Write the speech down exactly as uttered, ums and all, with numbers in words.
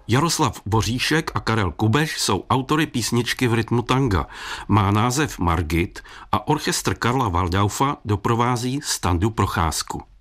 Jaroslav Boříšek a Karel Kubeš jsou autory písničky v rytmu tanga. Má název Margit a orchestr Karla Waldaufa doprovází Standu Procházku.